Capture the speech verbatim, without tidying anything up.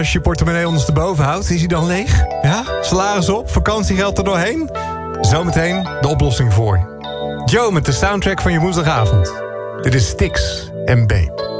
Als je portemonnee ondersteboven houdt, is hij dan leeg? Ja? Salaris op, vakantiegeld er doorheen? Zometeen de oplossing voor je. Joe met de soundtrack van je woensdagavond. Dit is Styx en Babe.